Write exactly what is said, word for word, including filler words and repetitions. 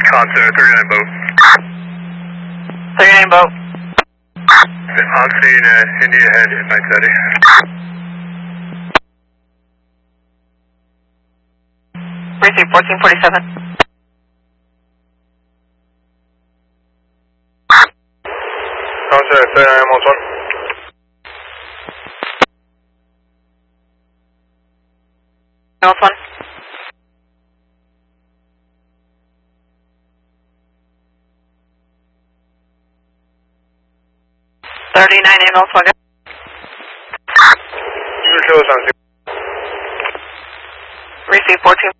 Contact thirty-nine boat. thirty-nine boat. I'm seeing uh, India head at nine thirty. Receive fourteen forty-seven. Contact thirty-nine one one. North one. thirty-nine North one. You can kill us on zero. Receive fourteen.